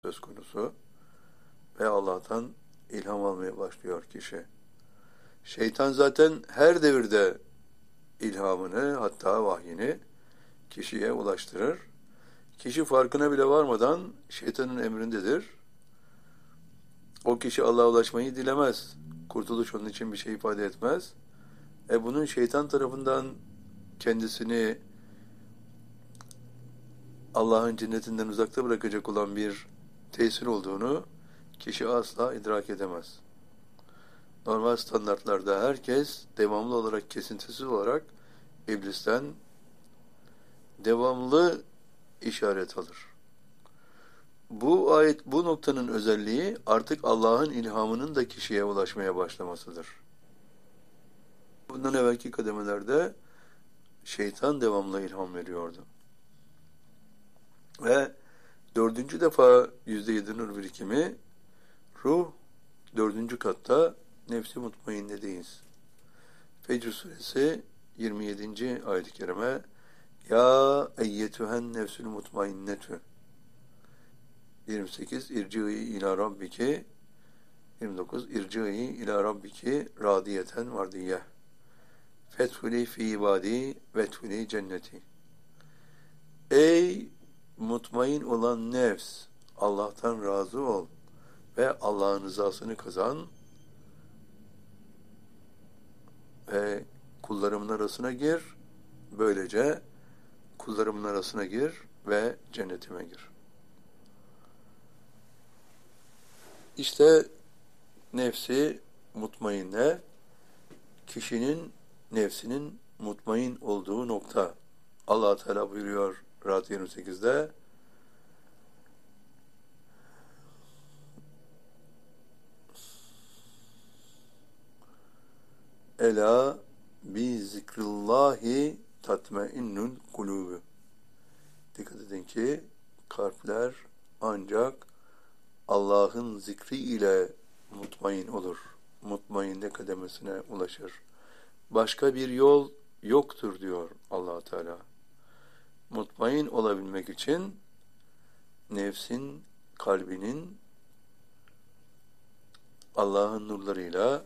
söz konusu ve Allah'tan ilham almaya başlıyor kişi. Şeytan zaten her devirde ilhamını, hatta vahyini kişiye ulaştırır. Kişi farkına bile varmadan şeytanın emrindedir. O kişi Allah'a ulaşmayı dilemez. Kurtuluş onun için bir şey ifade etmez. Bunun şeytan tarafından kendisini Allah'ın cennetinden uzakta bırakacak olan bir tesir olduğunu kişi asla idrak edemez. Normal standartlarda herkes devamlı olarak, kesintisiz olarak iblisten devamlı işaret alır. Bu ayet, bu noktanın özelliği artık Allah'ın ilhamının da kişiye ulaşmaya başlamasıdır. Bundan evvelki kademelerde şeytan devamlı ilham veriyordu. Ve dördüncü defa %7 nur birikimi, ruh dördüncü katta nefsi mutmainnedeyiz. Fecr suresi 27. ayet-i kerime, ya eyyetühen nefsül mutmainnetü, 28 irci'i ila rabbiki, 29 irci'i ila rabbiki radiyeten mardiyeh fethuli fi ibadi vethuli cenneti. Ey mutmain olan nefs, Allah'tan razı ol ve Allah'ın rızasını kazan ve kullarımın arasına gir. Böylece kullarımın arasına gir ve cennetime gir. İşte nefsi mutmainne, kişinin nefsinin mutmain olduğu nokta. Allah Teala buyuruyor Ra'd 28'de, ela bi zikrillahi tatmainnul kulûbü. Dikkat edin ki kalpler ancak Allah'ın zikri ile mutmain olur. Mutmainne kademesine ulaşır. Başka bir yol yoktur diyor Allah Teala. Mutmain olabilmek için nefsin, kalbinin Allah'ın nurlarıyla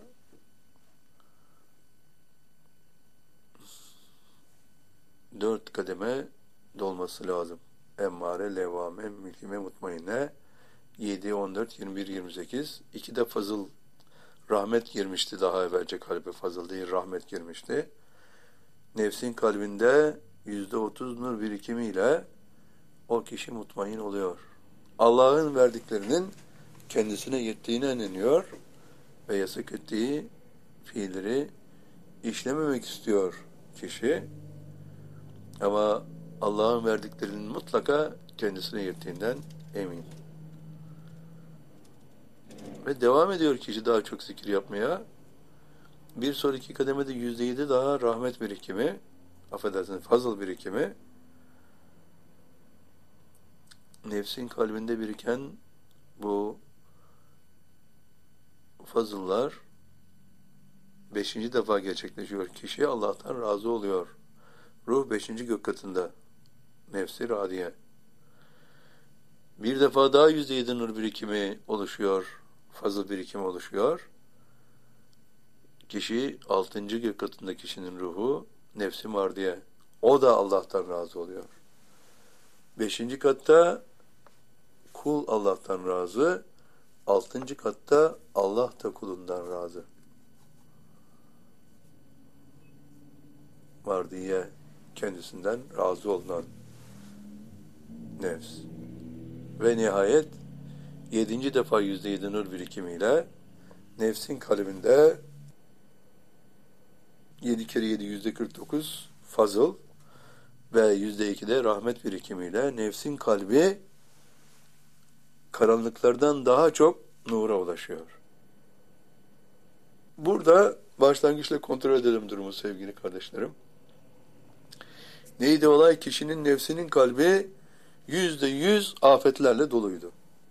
dört kademe dolması lazım. Emmare, levvame, mülhime, mutmainne, 7, 14, 21, 28. İki de fazıl, rahmet girmişti daha evvelce kalbe. Fazıl değil, rahmet girmişti. Nefsin kalbinde %30 nur birikimiyle o kişi mutmain oluyor. Allah'ın verdiklerinin kendisine yettiğine inanıyor ve yasak ettiği fiilleri işlememek istiyor kişi. Ama Allah'ın verdiklerinin mutlaka kendisine yettiğinden emin. Ve devam ediyor kişi daha çok zikir yapmaya. Bir sonraki kademede %7 daha rahmet birikimi, affedersiniz fazıl birikimi, nefsin kalbinde biriken bu fazıllar 5. defa gerçekleşiyor. Kişi Allah'tan razı oluyor. Ruh 5. gök katında. Nefsi radiye. Bir defa daha %7 nur birikimi oluşuyor. Fazıl birikimi oluşuyor. Kişi 6. gök katında kişinin ruhu nefsi mardiye. O da Allah'tan razı oluyor. 5. katta kul Allah'tan razı. 6. katta Allah da kulundan razı. Mardiye, kendisinden razı olunan nefs. Ve nihayet 7. defa %7 nur birikimiyle nefsin kalbinde 7 kere 7 %49 fazıl ve %2 de rahmet birikimiyle nefsin kalbi karanlıklardan daha çok nura ulaşıyor. Burada başlangıçla kontrol edelim durumu sevgili kardeşlerim. Neydi olay? Kişinin nefsinin kalbi %100 afetlerle doluydu.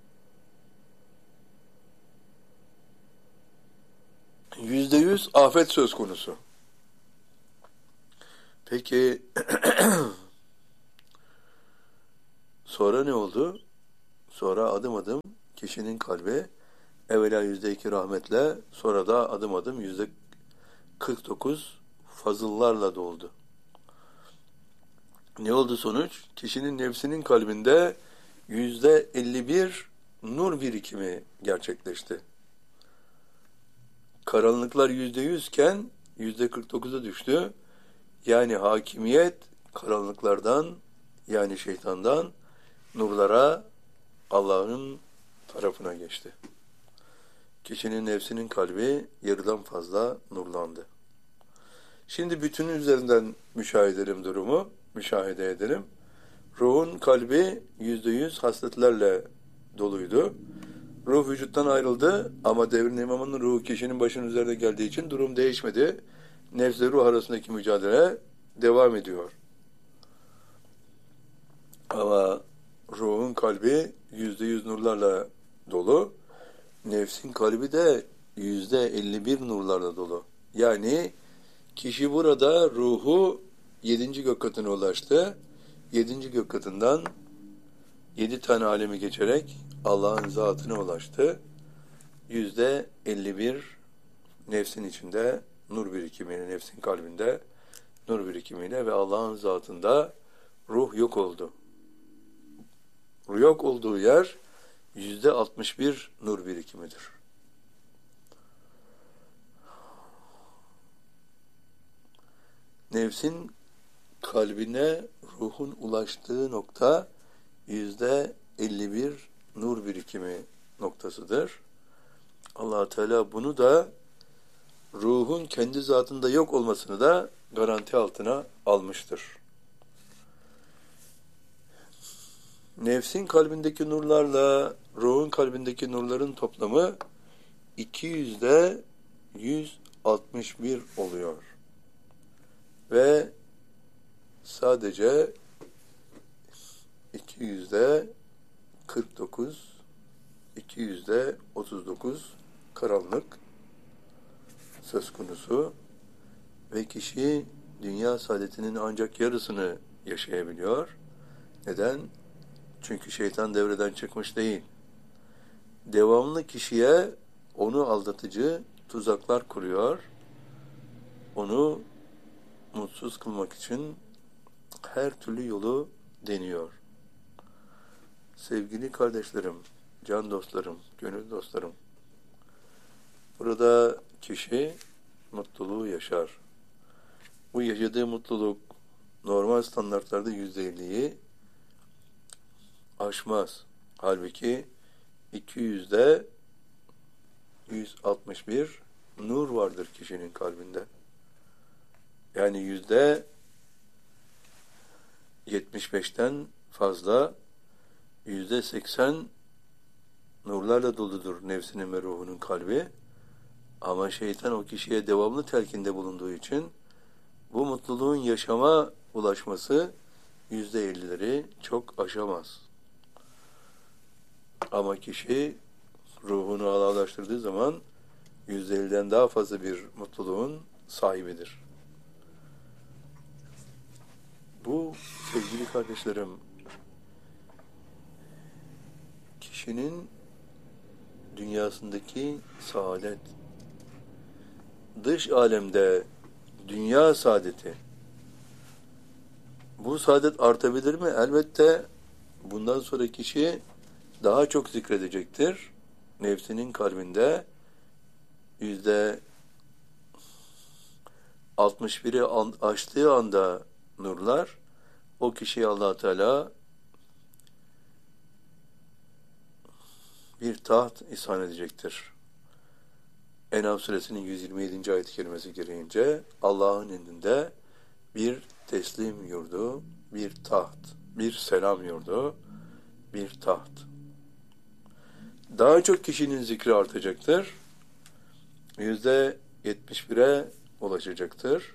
%100 afet söz konusu. Peki sonra ne oldu? sonra adım adım kişinin kalbi evvela %2 rahmetle, sonra da adım adım %49 fazıllarla doldu. Ne oldu sonuç? Kişinin nefsinin kalbinde %51 nur birikimi gerçekleşti. Karanlıklar %100 iken %49'a düştü. Yani hakimiyet karanlıklardan, yani şeytandan nurlara, Allah'ın tarafına geçti. Kişinin nefsinin kalbi yarıdan fazla nurlandı. Şimdi bütünün üzerinden müşahede edelim. Ruhun kalbi %100 hasletlerle doluydu. Ruh vücuttan ayrıldı ama devrin imamının ruhu kişinin başının üzerine geldiği için durum değişmedi. Nefsle ruh arasındaki mücadele devam ediyor. Ama ruhun kalbi %100 nurlarla dolu. Nefsin kalbi de %51 nurlarla dolu. Yani kişi burada ruhu 7. gök katına ulaştı. 7. gök katından 7 tane alemi geçerek Allah'ın zatına ulaştı. %51 nefsin içinde nur birikimiyle, nefsin kalbinde nur birikimiyle ve Allah'ın zatında ruh yok oldu. Ruh yok olduğu yer %61 nur birikimidir. Nefsin kalbine ruhun ulaştığı nokta %51 nur birikimi noktasıdır. Allah Teala bunu da ruhun kendi zatında yok olmasını da garanti altına almıştır. Nefsin kalbindeki nurlarla ruhun kalbindeki nurların toplamı 200'de 161 oluyor. Ve sadece 200'de 49, 200'de 39 karanlık söz konusu ve kişi dünya saadetinin ancak yarısını yaşayabiliyor. Neden? Çünkü şeytan devreden çıkmış değil. Devamlı kişiye onu aldatıcı tuzaklar kuruyor. Onu mutsuz kılmak için her türlü yolu deniyor. Sevgili kardeşlerim, can dostlarım, gönül dostlarım, burada kişi mutluluğu yaşar. Bu yaşadığı mutluluk normal standartlarda %50'yi aşmaz. Halbuki 200'de 161 nur vardır kişinin kalbinde. Yani %75'ten fazla, %80 nurlarla doludur nefsinin ve ruhunun kalbi. Ama şeytan o kişiye devamlı telkinde bulunduğu için bu mutluluğun yaşama ulaşması %50'leri çok aşamaz. Ama kişi ruhunu Allah'laştırdığı zaman %50'den daha fazla bir mutluluğun sahibidir. Bu sevgili kardeşlerim, kişinin dünyasındaki saadet, dış alemde dünya saadeti, bu saadet artabilir mi? Elbette bundan sonra kişi daha çok zikredecektir. Nefsinin kalbinde %61'i aştığı anda nurlar, o kişiye Allah Teala bir taht ihsan edecektir. En'am suresinin 127. ayet-i kerimesi gereğince Allah'ın indinde bir teslim yurdu, bir taht, bir selam yurdu, bir taht. Daha çok kişinin zikri artacaktır. %71'e ulaşacaktır.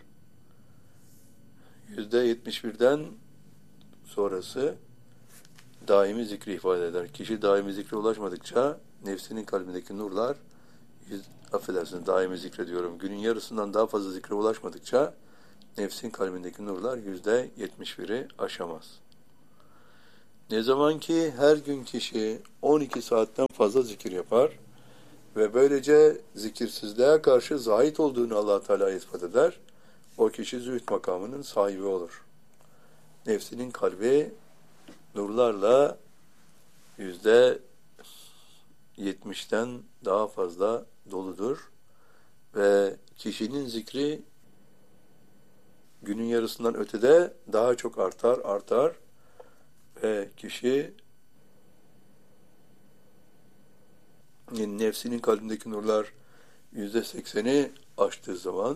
%71'den sonrası daimi zikri ifade eder. Kişi daimi zikre ulaşmadıkça nefsinin kalbindeki nurlar, daimi zikre diyorum, günün yarısından daha fazla zikre ulaşmadıkça nefsin kalbindeki nurlar %71'i aşamaz. Ne zaman ki her gün kişi 12 saatten fazla zikir yapar ve böylece zikirsizliğe karşı zahit olduğunu Allah Teala ispat eder, o kişi zühd makamının sahibi olur. Nefsinin kalbi nurlarla %70'ten daha fazla doludur ve kişinin zikri günün yarısından ötede daha çok artar ve kişi nefsinin kalbindeki nurlar %80'i aştığı zaman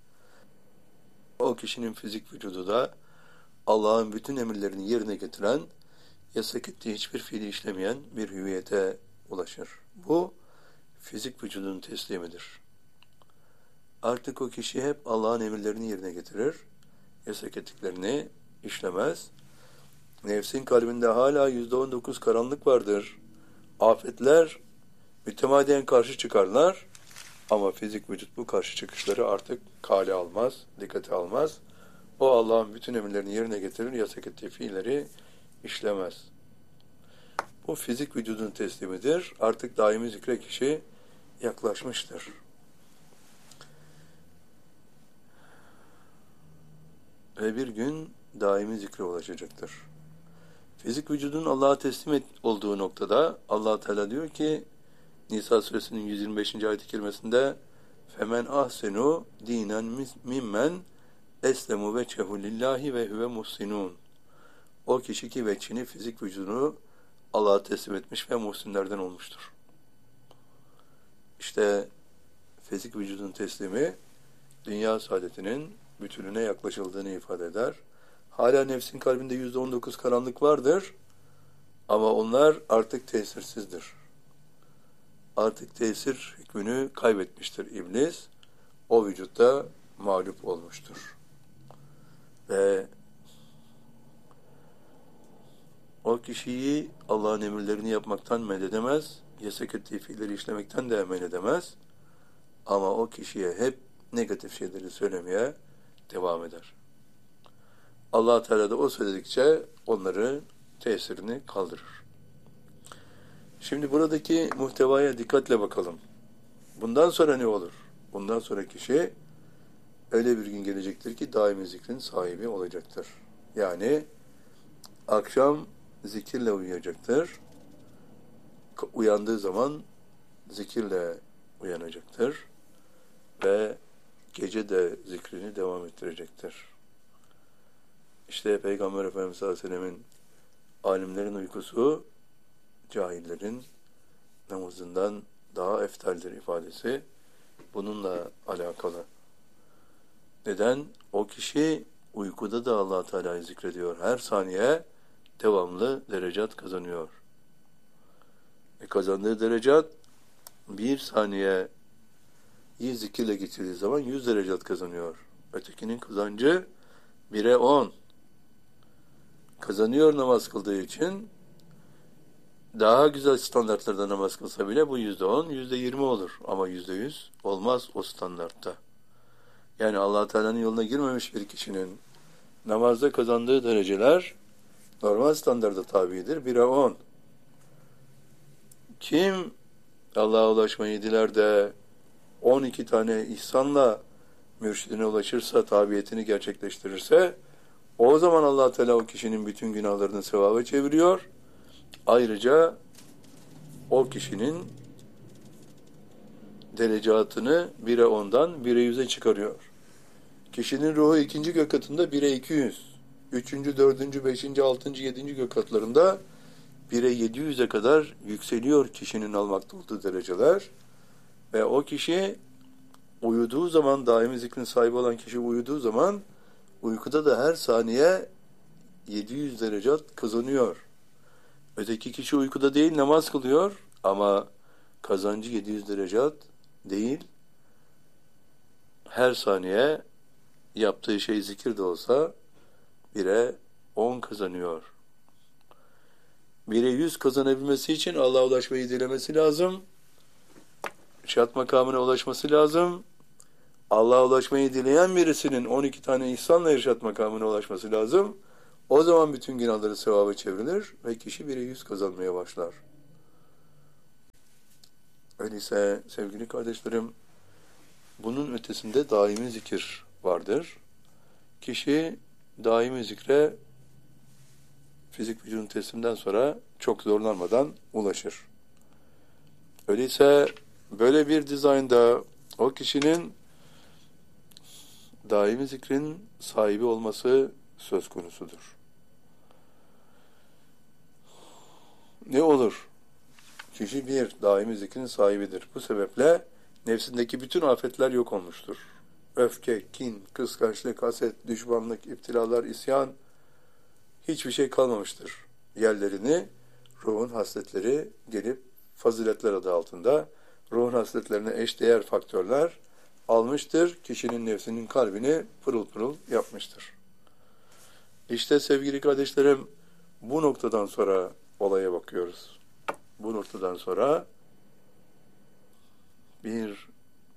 o kişinin fizik vücudu da Allah'ın bütün emirlerini yerine getiren, yasak ettiği hiçbir fiili işlemeyen bir hüviyete ulaşır. Bu fizik vücudun teslimidir. Artık o kişi hep Allah'ın emirlerini yerine getirir, yasak ettiklerini işlemez. Nefsin kalbinde hala %19 karanlık vardır. Afetler mütemadiyen karşı çıkarlar ama fizik vücut bu karşı çıkışları artık kale almaz, dikkate almaz. O Allah'ın bütün emirlerini yerine getirir, yasak ettiği fiilleri işlemez. Bu fizik vücudun teslimidir. Artık daimi zikre kişi yaklaşmıştır. Ve bir gün daimi zikre ulaşacaktır. Fizik vücudun Allah'a teslim olduğu noktada Allah Teala diyor ki Nisa suresinin 125. ayet-i kerimesinde "Femen ahsenu dinen mimmen eslemu veçhehu lillahi ve huve muhsinun." O kişi ki veçhini, fizik vücudunu Allah'a teslim etmiş ve muhsinlerden olmuştur. İşte fizik vücudun teslimi dünya saadetinin bütününe yaklaşıldığını ifade eder. Hala nefsin kalbinde %19 karanlık vardır ama onlar artık tesirsizdir. Artık tesir hükmünü kaybetmiştir iblis. O vücutta mağlup olmuştur. Ve o kişiyi Allah'ın emirlerini yapmaktan men edemez, yasak ettiği fiilleri işlemekten de men edemez. Ama o kişiye hep negatif şeyleri söylemeye devam eder. Allah Teala da o söyledikçe onları tesirini kaldırır. Şimdi buradaki muhtevaya dikkatle bakalım. Bundan sonra ne olur? Bundan sonra kişi öyle bir gün gelecektir ki daimi zikrin sahibi olacaktır. Yani akşam zikirle uyuyacaktır. Uyandığı zaman zikirle uyanacaktır. Ve gece de zikrini devam ettirecektir. İşte Peygamber Efendimiz sallallahu aleyhi ve sellemin alimlerin uykusu cahillerin namazından daha eftaldir ifadesi bununla alakalı. Neden? O kişi uykuda da Allah Teala'yı zikrediyor. Her saniye devamlı derecat kazanıyor. Kazandığı derecat bir saniye zikirle geçirdiği zaman 100 derecat kazanıyor. Ötekinin kazancı 1'e 10. Kazanıyor namaz kıldığı için. Daha güzel standartlarda namaz kılsa bile bu %10, %20 olur. Ama %100 olmaz o standartta. Yani Allah Teala'nın yoluna girmemiş bir kişinin namazda kazandığı dereceler normal standarda tabidir. 1'e 10. Kim Allah'a ulaşmayı diler de 12 tane ihsanla mürşidine ulaşırsa, tabiyetini gerçekleştirirse, o zaman Allah Teala o kişinin bütün günahlarını sevaba çeviriyor. Ayrıca o kişinin derecatını 1'e 10'dan 1'e 100'e çıkarıyor. Kişinin ruhu 2. gök katında 1'e 200, 3. 4. 5. 6. 7. gök katlarında 1'e 700'e kadar yükseliyor kişinin almakta olduğu dereceler. Ve o kişi uyuduğu zaman, daimi zikrin sahibi olan kişi uyuduğu zaman, uykuda da her saniye 700 derecat kazanıyor. Öteki kişi uykuda değil, namaz kılıyor ama kazancı 700 derecat değil. Her saniye yaptığı şey zikir de olsa 1'e 10 kazanıyor. 1'e 100 kazanabilmesi için Allah'a ulaşmayı dilemesi lazım. İrşad makamına ulaşması lazım. Allah'a ulaşmayı dileyen birisinin 12 tane ihsanla irşad makamına ulaşması lazım. O zaman bütün günahları sevaba çevrilir ve kişi bire 100 kazanmaya başlar. Öyleyse sevgili kardeşlerim, bunun ötesinde daimi zikir vardır. Kişi daimi zikre fizik vücudun tesliminden sonra çok zorlanmadan ulaşır. Öyleyse böyle bir dizaynda o kişinin daimi zikrin sahibi olması söz konusudur. Ne olur? Kişi bir daimi zikrin sahibidir. Bu sebeple nefsindeki bütün afetler yok olmuştur. Öfke, kin, kıskançlık, haset, düşmanlık, iptilalar, isyan, hiçbir şey kalmamıştır. Yerlerini ruhun hasletleri gelip faziletler adı altında ruhun hasletlerine eşdeğer faktörler almıştır. Kişinin nefsinin kalbini pırıl pırıl yapmıştır. İşte sevgili kardeşlerim, bu noktadan sonra olaya bakıyoruz. Bu noktadan sonra bir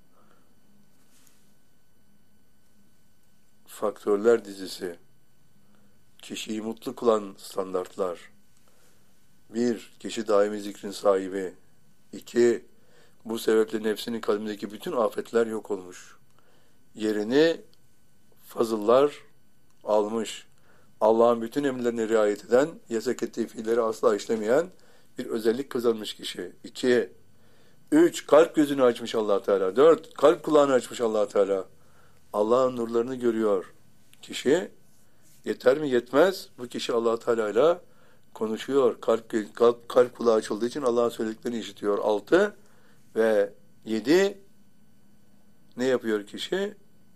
faktörler dizisi, kişiyi mutlu kılan standartlar. Bir, kişi daimi zikrin sahibi. İki, bu sebeple nefsinin kalbindeki bütün afetler yok olmuş. Yerini fazıllar almış. Allah'ın bütün emirlerine riayet eden, yasak ettiği fiilleri asla işlemeyen bir özellik kazanmış kişi. İki, üç, kalp gözünü açmış Allah Teala. Dört, kalp kulağını açmış Allah Teala. Allah'ın nurlarını görüyor kişi. Yeter mi? Yetmez. Bu kişi Allah Teala ile konuşuyor. Kalp kulağı açıldığı için Allah'ın söylediklerini işitiyor. 6 ve 7 ne yapıyor kişi?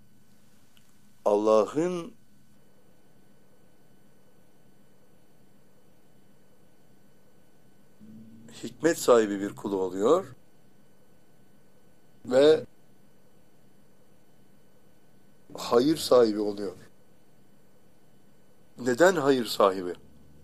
Allah'ın hikmet sahibi bir kulu oluyor ve hayır sahibi oluyor. Neden hayır sahibi?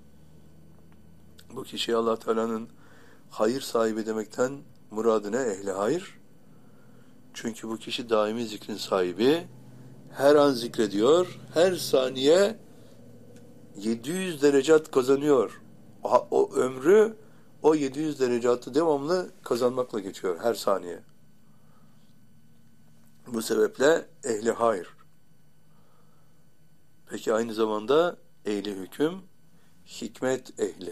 Bu kişi Allah Teala'nın hayır sahibi demekten muradı ne? Ehli hayır. Çünkü bu kişi daimi zikrin sahibi. Her an zikrediyor. Her saniye 700 derecat kazanıyor. O ömrü o 700 derecatı devamlı kazanmakla geçiyor her saniye. Bu sebeple ehli hayır. Peki aynı zamanda ehli hüküm, hikmet ehli.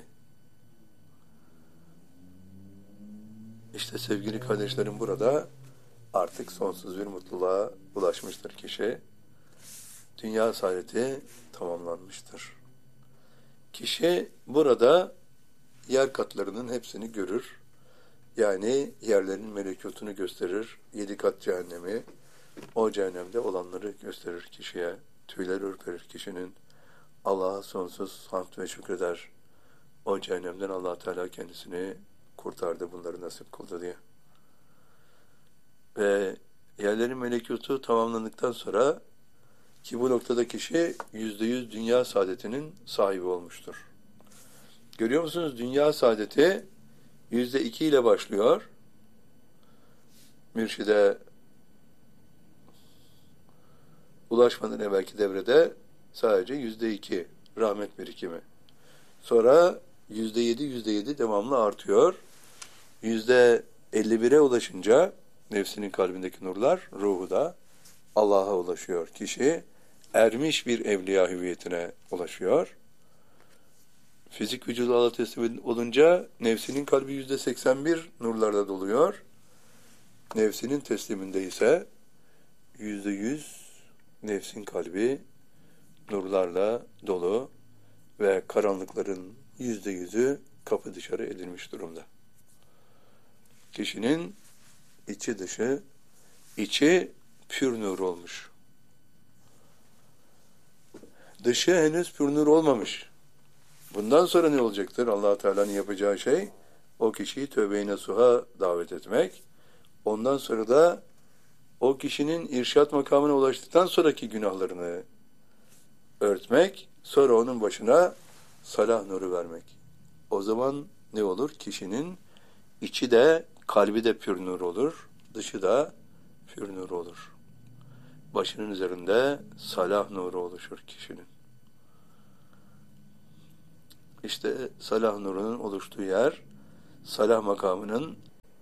İşte sevgili kardeşlerim, burada artık sonsuz bir mutluluğa ulaşmıştır kişi. Dünya saadeti tamamlanmıştır. Kişi burada yer katlarının hepsini görür. Yani yerlerin melekutunu gösterir. 7 kat cehennemi, o cehennemde olanları gösterir kişiye. Tüyler ürperir kişinin. Allah'a sonsuz hamd ve şükreder. O cehennemden Allah Teala kendisini kurtardı, bunları nasip kıldı diye. Ve yerlerin melekutu tamamlandıktan sonra ki bu noktada kişi %100 dünya saadetinin sahibi olmuştur. Görüyor musunuz? Dünya saadeti %2 ile başlıyor. Mürşide ulaşmadan evvelki devrede sadece %2 rahmet birikimi. Sonra %7 devamlı artıyor. %51'e ulaşınca nefsinin kalbindeki nurlar ruhu da Allah'a ulaşıyor. Kişi ermiş bir evliya hüviyetine ulaşıyor. Fizik vücudu Allah'a teslim olunca nefsinin kalbi %81 nurlarla doluyor. Nefsinin tesliminde ise %100 nefsin kalbi nurlarla dolu ve karanlıkların %100'ü kapı dışarı edilmiş durumda. Kişinin içi dışı, içi pür nur olmuş. Dışı henüz pür nur olmamış. Bundan sonra ne olacaktır? Allah Teala'nın yapacağı şey, o kişiyi tövbe-i nasuha davet etmek. Ondan sonra da o kişinin irşat makamına ulaştıktan sonraki günahlarını örtmek, sonra onun başına salah nuru vermek. O zaman ne olur? Kişinin içi de, kalbi de pür nur olur, dışı da pür nur olur. Başının üzerinde salah nuru oluşur kişinin. işte salah nurunun oluştuğu yer, salah makamının,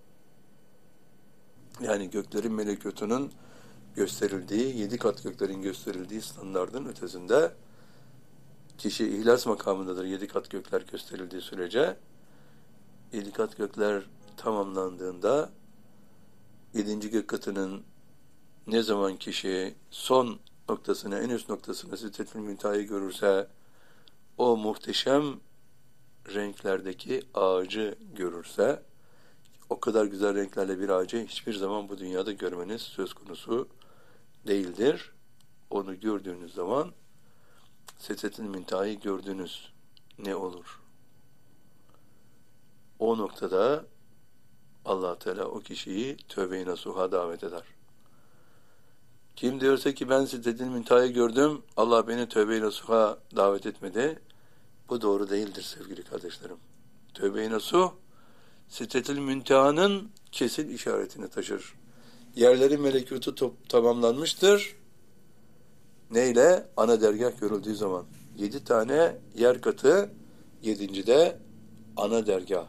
yani göklerin melekutunun gösterildiği, 7 kat göklerin gösterildiği standardın ötesinde kişi ihlas makamındadır. 7 kat gökler gösterildiği sürece 7 kat gökler tamamlandığında 7. gök katının ne zaman kişi son noktasını, en üst noktasını, Sidretül Münteha'yı görürse, o muhteşem renklerdeki ağacı görürse, o kadar güzel renklerle bir ağacı hiçbir zaman bu dünyada görmeniz söz konusu değildir. Onu gördüğünüz zaman Sidretül Münteha'yı gördünüz ne olur? O noktada Allah Teala o kişiyi tövbe-i nasuha davet eder. Kim diyorsa ki ben Sidretül Münteha'yı gördüm, Allah beni tövbe-i nasuha davet etmedi, bu doğru değildir sevgili kardeşlerim. Tövbe-i nasuh, Sidretül Münteha'nın kesin işaretini taşır. Yerlerin melekutu tamamlanmıştır. Neyle? Ana dergah görüldüğü zaman. 7 tane yer katı, 7. de ana dergah.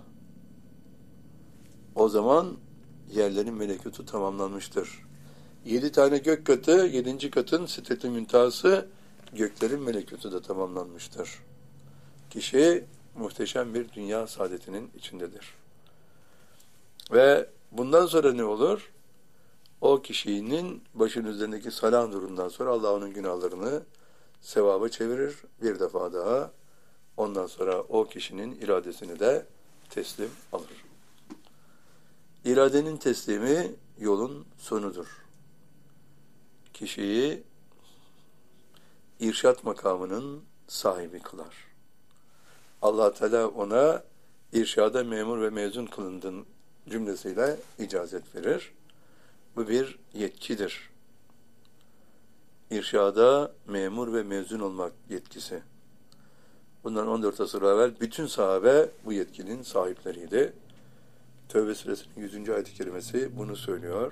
O zaman yerlerin melekutu tamamlanmıştır. 7 tane gök katı, 7. katın Sidretül Münteha'sı, göklerin melekutu da tamamlanmıştır. Kişi muhteşem bir dünya saadetinin içindedir. Ve bundan sonra ne olur? O kişinin başının üzerindeki salah nurundan sonra Allah onun günahlarını sevaba çevirir bir defa daha. Ondan sonra o kişinin iradesini de teslim alır. İradenin teslimi yolun sonudur. Kişiyi irşat makamının sahibi kılar. Allah Teala ona irşada memur ve mezun kılındığın cümlesiyle icazet verir. Bu bir yetkidir. İrşada memur ve mezun olmak yetkisi. Bundan 14 asır evvel bütün sahabe bu yetkinin sahipleriydi. Tevbe suresinin 100. ayet-i kerimesi bunu söylüyor.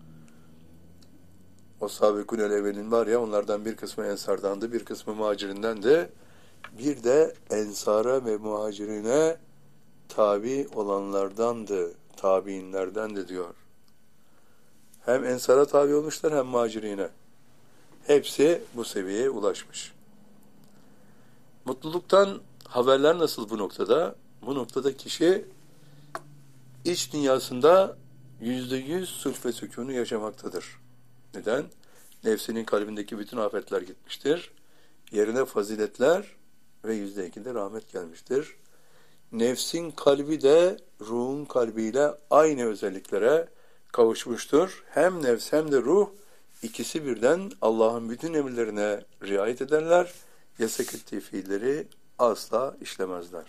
O Sâbikûnel evvelin var ya, onlardan bir kısmı ensardandı, bir kısmı muhacirindendi. Bir de ensara ve muhacirine tabi olanlardandı, tabiinlerdendi diyor. Hem ensara tabi olmuşlar hem muhacirine. Hepsi bu seviyeye ulaşmış. Mutluluktan haberler nasıl bu noktada? Bu noktada kişi iç dünyasında %100 sulh ve sükûnu yaşamaktadır. Neden? Nefsinin kalbindeki bütün afetler gitmiştir. Yerine faziletler ve %2 de rahmet gelmiştir. Nefsin kalbi de ruhun kalbiyle aynı özelliklere kavuşmuştur. Hem nefs hem de ruh ikisi birden Allah'ın bütün emirlerine riayet ederler. Yasak ettiği fiilleri asla işlemezler.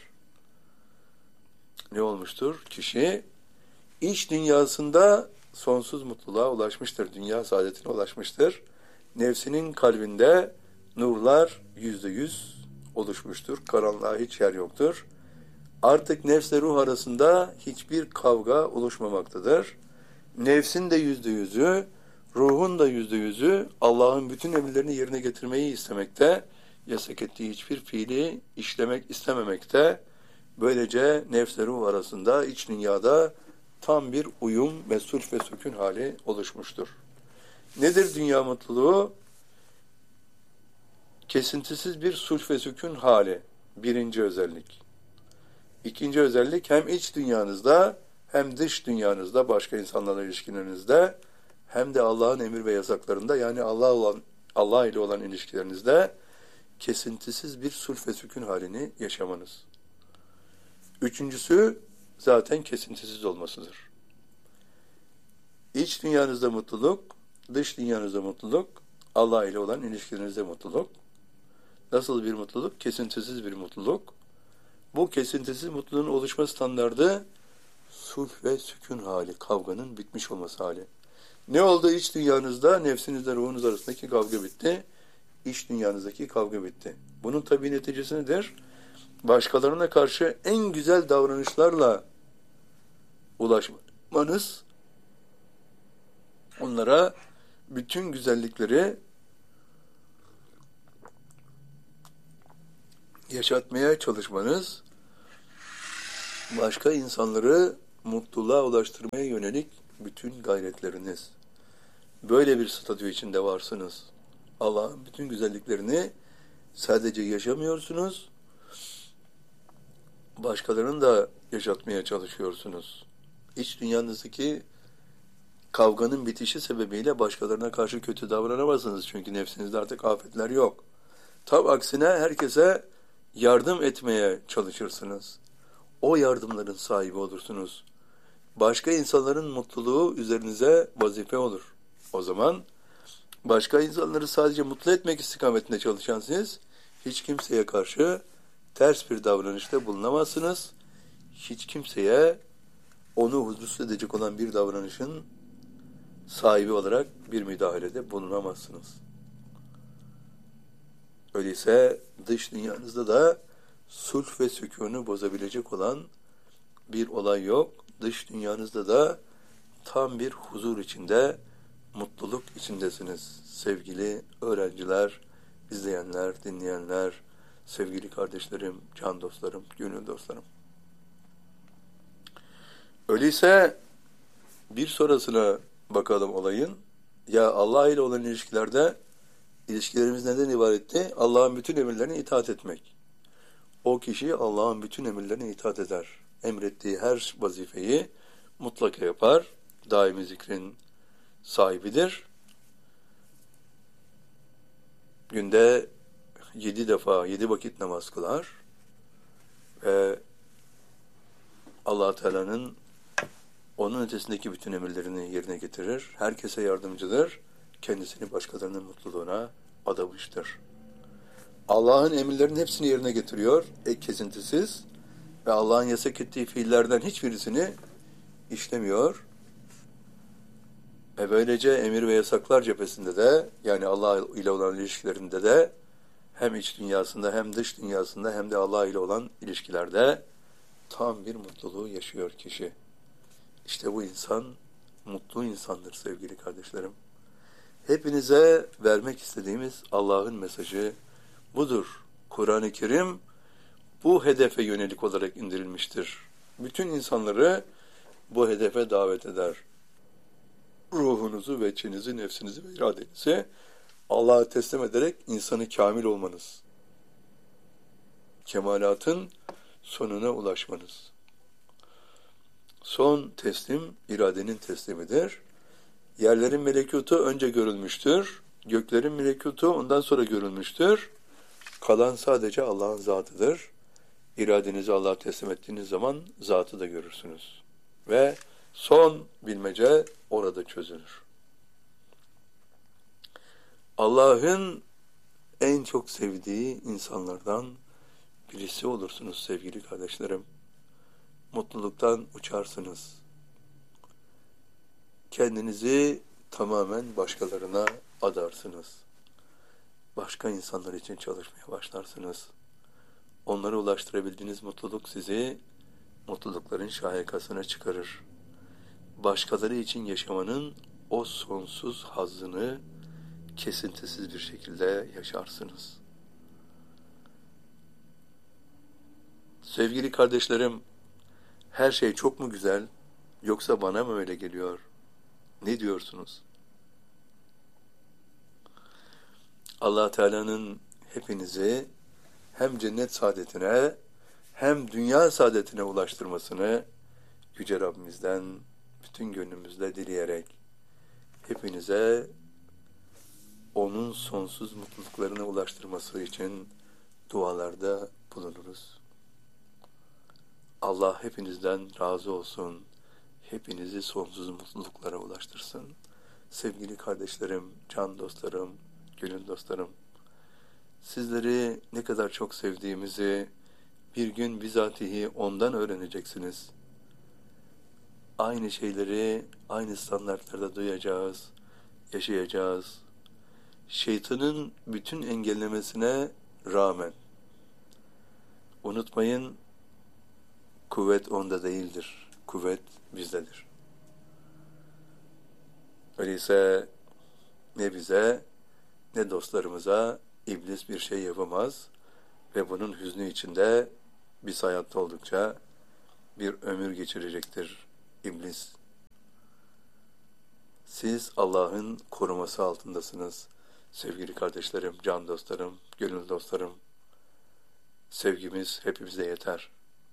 Ne olmuştur? Kişi iç dünyasında sonsuz mutluluğa ulaşmıştır. Dünya saadetine ulaşmıştır. Nefsinin kalbinde nurlar %100 oluşmuştur. Karanlığa hiç yer yoktur. Artık nefsle ruh arasında hiçbir kavga oluşmamaktadır. Nefsin de %100'ü, ruhun da %100'ü Allah'ın bütün emirlerini yerine getirmeyi istemekte, yasak ettiği hiçbir fiili işlemek istememekte. Böylece nefsle ruh arasında iç dünyada tam bir uyum ve sulh ve sükun hali oluşmuştur. Nedir dünya mutluluğu? Kesintisiz bir sulh ve sükun hali. Birinci özellik. İkinci özellik, hem iç dünyanızda hem dış dünyanızda, başka insanlarla ilişkilerinizde, hem de Allah'ın emir ve yasaklarında, yani Allah ile olan ilişkilerinizde kesintisiz bir sulh ve sükun halini yaşamanız. Üçüncüsü zaten kesintisiz olmasıdır. İç dünyanızda mutluluk, dış dünyanızda mutluluk, Allah ile olan ilişkilerinizde mutluluk. Nasıl bir mutluluk? Kesintisiz bir mutluluk. Bu kesintisiz mutluluğun oluşma standardı sulh ve sükun hali, kavganın bitmiş olması hali. Ne oldu iç dünyanızda? Nefsinizle ruhunuz arasındaki kavga bitti. İç dünyanızdaki kavga bitti. Bunun tabii neticesi nedir? Başkalarına karşı en güzel davranışlarla ulaşmanız, onlara bütün güzellikleri yaşatmaya çalışmanız, başka insanları mutluluğa ulaştırmaya yönelik bütün gayretleriniz. Böyle bir statü içinde varsınız. Allah'ın bütün güzelliklerini sadece yaşamıyorsunuz, başkalarını da yaşatmaya çalışıyorsunuz. İç dünyanızdaki kavganın bitişi sebebiyle başkalarına karşı kötü davranamazsınız. Çünkü nefsinizde artık afetler yok. Tam aksine herkese yardım etmeye çalışırsınız. O yardımların sahibi olursunuz. Başka insanların mutluluğu üzerinize vazife olur. O zaman başka insanları sadece mutlu etmek istikametinde çalışan siz, hiç kimseye karşı ters bir davranışta bulunamazsınız. Hiç kimseye onu huzursuz edecek olan bir davranışın sahibi olarak bir müdahalede bulunamazsınız. Öyleyse dış dünyanızda da sulh ve sükûnu bozabilecek olan bir olay yok. Dış dünyanızda da tam bir huzur içinde, mutluluk içindesiniz. Sevgili öğrenciler, izleyenler, dinleyenler, sevgili kardeşlerim, can dostlarım, gönül dostlarım. Öyleyse bir sonrasına bakalım olayın. Ya Allah ile olan ilişkilerimiz neden ibaretti? Allah'ın bütün emirlerine itaat etmek. O kişi Allah'ın bütün emirlerine itaat eder. Emrettiği her vazifeyi mutlaka yapar. Daimi zikrin sahibidir. Günde 7 vakit namaz kılar ve Allah Teala'nın onun ötesindeki bütün emirlerini yerine getirir. Herkese yardımcıdır. Kendisini başkalarının mutluluğuna adamıştır. Allah'ın emirlerinin hepsini yerine getiriyor, kesintisiz ve Allah'ın yasak ettiği fiillerden hiçbirisini işlemiyor. Böylece emir ve yasaklar cephesinde de, yani Allah ile olan ilişkilerinde de, hem iç dünyasında hem dış dünyasında hem de Allah ile olan ilişkilerde tam bir mutluluğu yaşıyor kişi. İşte bu insan mutlu insandır sevgili kardeşlerim. Hepinize vermek istediğimiz Allah'ın mesajı budur. Kur'an-ı Kerim bu hedefe yönelik olarak indirilmiştir. Bütün insanları bu hedefe davet eder. Ruhunuzu ve içinizi, nefsinizi ve iradenizi Allah'a teslim ederek insanı kamil olmanız. Kemalatın sonuna ulaşmanız. Son teslim, iradenin teslimidir. Yerlerin melekutu önce görülmüştür. Göklerin melekutu ondan sonra görülmüştür. Kalan sadece Allah'ın zatıdır. İradenizi Allah'a teslim ettiğiniz zaman zatı da görürsünüz. Ve son bilmece orada çözülür. Allah'ın en çok sevdiği insanlardan birisi olursunuz sevgili kardeşlerim. Mutluluktan uçarsınız. Kendinizi tamamen başkalarına adarsınız. Başka insanlar için çalışmaya başlarsınız. Onlara ulaştırabildiğiniz mutluluk sizi mutlulukların şahikasına çıkarır. Başkaları için yaşamanın o sonsuz hazzını kesintisiz bir şekilde yaşarsınız. Sevgili kardeşlerim, her şey çok mu güzel, yoksa bana mı öyle geliyor? Ne diyorsunuz? Allah Teala'nın hepinizi hem cennet saadetine hem dünya saadetine ulaştırmasını Yüce Rabbimizden bütün gönlümüzle dileyerek hepinize onun sonsuz mutluluklarına ulaştırması için dualarda bulunuruz. Allah hepinizden razı olsun. Hepinizi sonsuz mutluluklara ulaştırsın. Sevgili kardeşlerim, can dostlarım, gönül dostlarım, sizleri ne kadar çok sevdiğimizi bir gün bizatihi ondan öğreneceksiniz. Aynı şeyleri, aynı standartlarda duyacağız, yaşayacağız. Şeytanın bütün engellemesine rağmen, unutmayın, kuvvet onda değildir, kuvvet bizdedir. Öyleyse ne bize ne dostlarımıza iblis bir şey yapamaz ve bunun hüznü içinde biz hayatta oldukça bir ömür geçirecektir iblis. Siz Allah'ın koruması altındasınız. Sevgili kardeşlerim, can dostlarım, gönül dostlarım, sevgimiz hepimize yeter.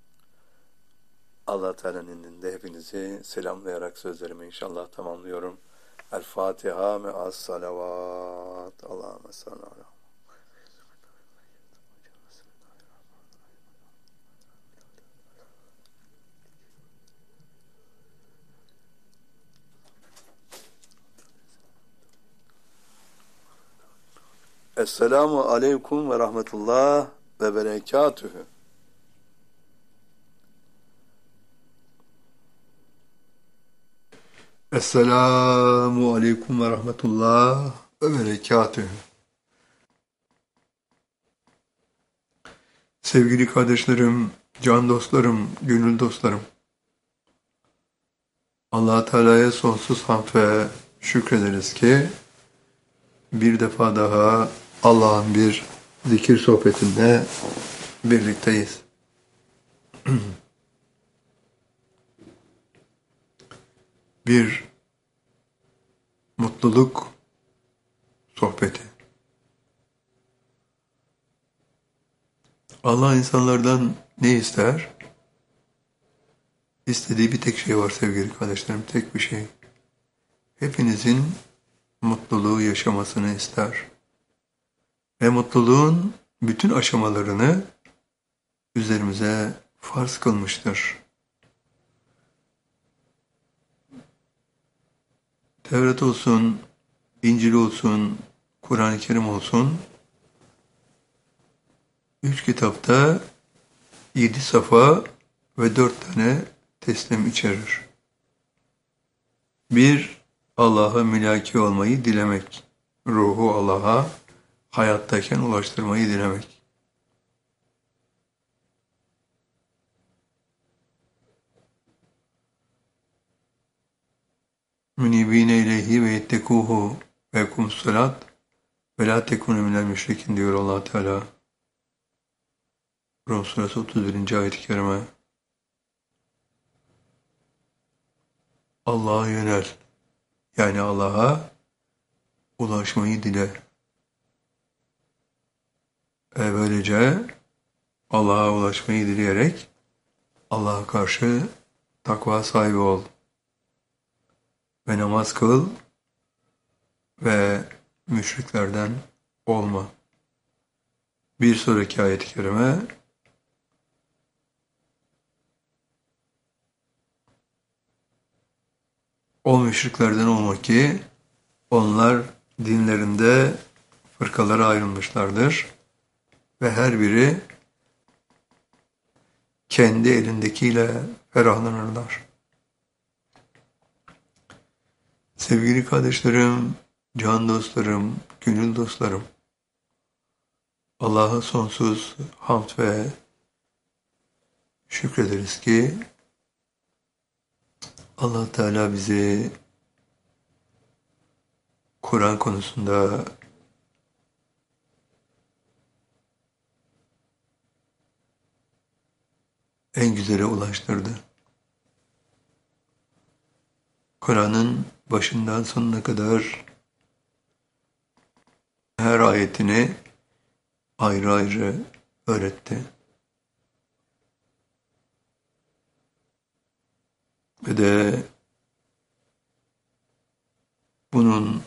Allah Teala'nın indinde hepinizi selamlayarak sözlerimi inşallah tamamlıyorum. El Fatiha me'as salavat. Allahümme salli ala. Esselamu aleyküm ve rahmetullah ve berekatühü. Esselamu aleyküm ve rahmetullah ve berekatühü. Sevgili kardeşlerim, can dostlarım, gönül dostlarım. Allah Teala'ya sonsuz hamd ve şükrederiz ki bir defa daha Allah'ın bir zikir sohbetinde birlikteyiz. Bir mutluluk sohbeti. Allah insanlardan ne ister? İstediği bir tek şey var sevgili kardeşlerim, tek bir şey. Hepinizin mutluluğu yaşamasını ister. Ve mutluluğun bütün aşamalarını üzerimize farz kılmıştır. Tevrat olsun, İncil olsun, Kur'an-ı Kerim olsun, 3 kitapta 7 safa ve 4 tane teslim içerir. Bir, Allah'a mülaki olmayı dilemek. Ruhu Allah'a hayattayken ulaştırmayı dilemek. Münibine ileyhi ve yettekuhu ve yekumus salat ve la tekunu minel müşrikin diyor Allah Teala. Rum suresi 31. ayet-i kerime. Allah'a yönel. Yani Allah'a ulaşmayı dile. Böylece Allah'a ulaşmayı dileyerek Allah'a karşı takva sahibi ol. Ve namaz kıl ve müşriklerden olma. Bir sonraki ayet-i kerime o müşriklerden olma ki onlar dinlerinde fırkalara ayrılmışlardır ve her biri kendi elindekiyle ferahlanırlar. Sevgili kardeşlerim, can dostlarım, gönül dostlarım, Allah'a sonsuz hamd ve şükrederiz ki Allah Teala bizi Kur'an konusunda en güzele ulaştırdı. Kur'an'ın başından sonuna kadar her ayetini ayrı ayrı öğretti. Ve de bunun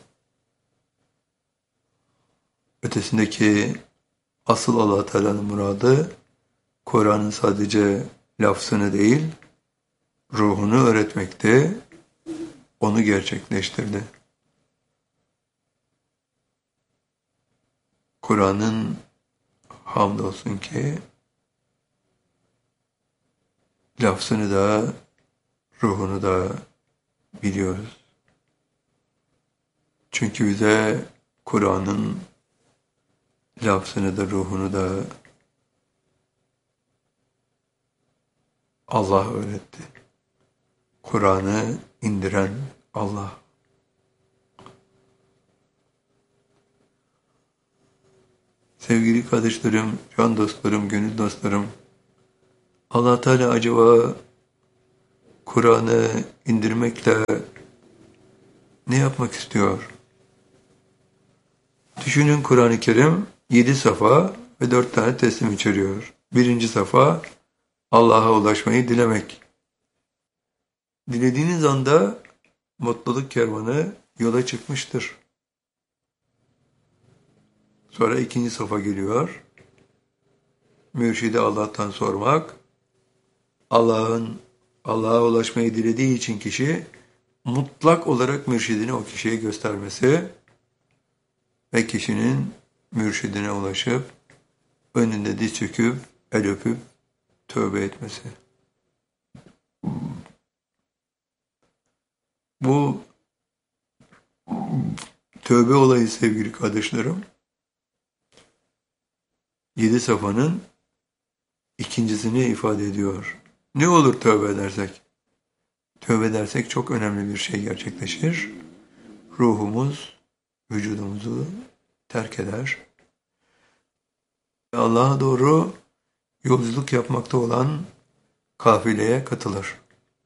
ötesindeki asıl Allah Teala'nın muradı Kur'an'ın sadece lafzını değil, ruhunu öğretmekte, onu gerçekleştirdi. Kur'an'ın hamdolsun ki lafzını da ruhunu da biliyoruz. Çünkü bize Kur'an'ın lafzını da ruhunu da Allah öğretti. Kur'an'ı indiren Allah. Sevgili kardeşlerim, can dostlarım, gönül dostlarım, Allah Teala acaba Kur'an'ı indirmekle ne yapmak istiyor? Düşünün, Kur'an-ı Kerim 7 safa ve 4 tane teslim içeriyor. Birinci safa Allah'a ulaşmayı dilemek. Dilediğiniz anda mutluluk kervanı yola çıkmıştır. Sonra ikinci safa geliyor. Mürşidi Allah'tan sormak. Allah'a ulaşmayı dilediği için kişi mutlak olarak mürşidini o kişiye göstermesi ve kişinin mürşidine ulaşıp önünde diz çöküp el öpüp tövbe etmesi. Bu tövbe olayı sevgili kardeşlerim, 7 safanın ikincisini ifade ediyor. Ne olur tövbe edersek? Tövbe edersek çok önemli bir şey gerçekleşir. Ruhumuz vücudumuzu terk eder. Allah'a doğru yolculuk yapmakta olan kafileye katılır.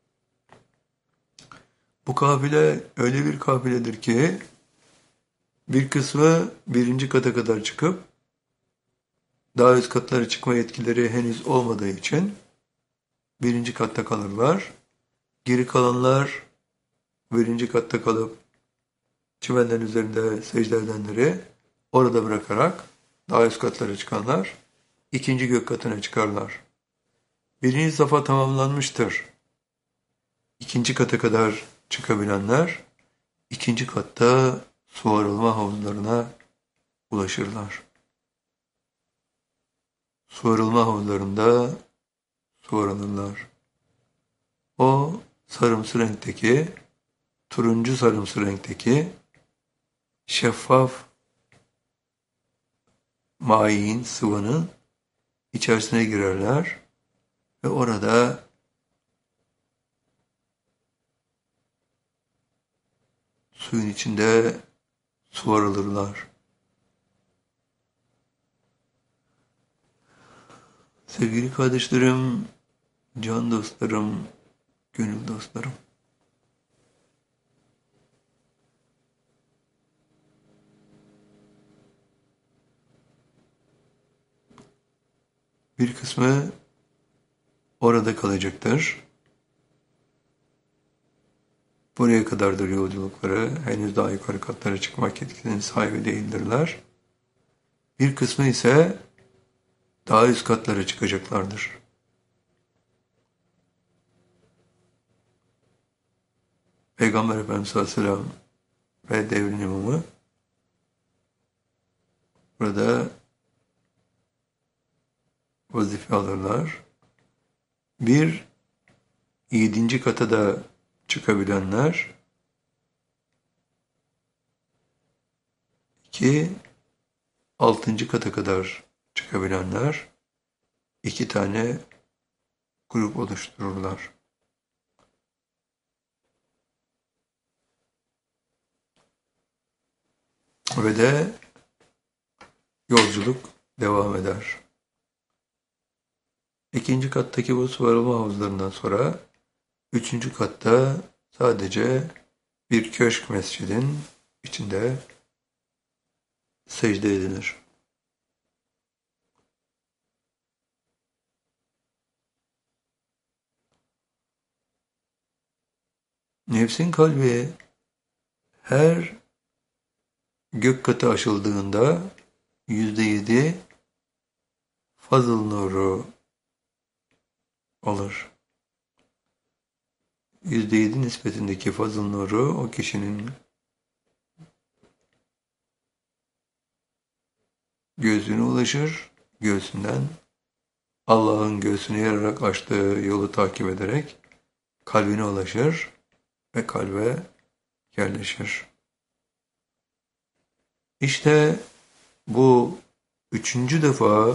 Bu kafile öyle bir kafiledir ki bir kısmı birinci kata kadar çıkıp daha üst katlara çıkma yetkileri henüz olmadığı için birinci katta kalırlar. Geri kalanlar birinci katta kalıp çimenlerin üzerinde secde edenleri orada bırakarak daha üst katlara çıkanlar ikinci gök katına çıkarlar. Birinci safa tamamlanmıştır. İkinci kata kadar çıkabilenler ikinci katta su arılma havuzlarına ulaşırlar. Su arılma havuzlarında su arınırlar. O sarımsı renkteki, turuncu sarımsı renkteki şeffaf mayin sıvının içerisine girerler ve orada suyun içinde su arılırlar. Sevgili kardeşlerim, can dostlarım, gönül dostlarım. Bir kısmı orada kalacaktır. Buraya kadardır yolculukları. Henüz daha yukarı katlara çıkmak yetkisinin sahibi değildirler. Bir kısmı ise daha üst katlara çıkacaklardır. Peygamber Efendimiz Aleyhisselam ve devrin imamı burada vazife alırlar. Bir, 7. kata da çıkabilenler, 2, 6. kata kadar çıkabilenler 2 tane grup oluştururlar. Ve de yolculuk devam eder. 2. kattaki bu su arılma havuzlarından sonra 3. katta sadece bir köşk mescidin içinde secde edilir. Nefsin kalbi her gök katı aşıldığında %7 fazıl nuru alır. %7 nispetindeki fazıl nuru o kişinin göğsüne ulaşır. Göğsünden Allah'ın göğsünü yararak açtığı yolu takip ederek kalbine ulaşır ve kalbe yerleşir. İşte bu 3. defa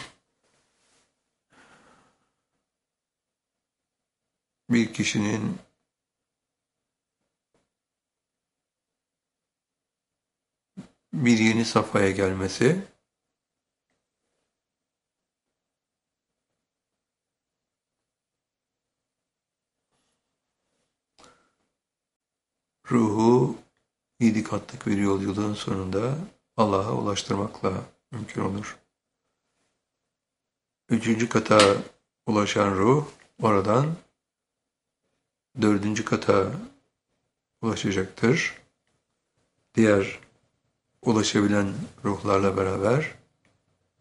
bir kişinin bir yeni safhaya gelmesi ruhu 7 katlık bir yolculuğun sonunda Allah'a ulaştırmakla mümkün olur. 3. kata ulaşan ruh oradan 4. kata ulaşacaktır. Diğer ulaşabilen ruhlarla beraber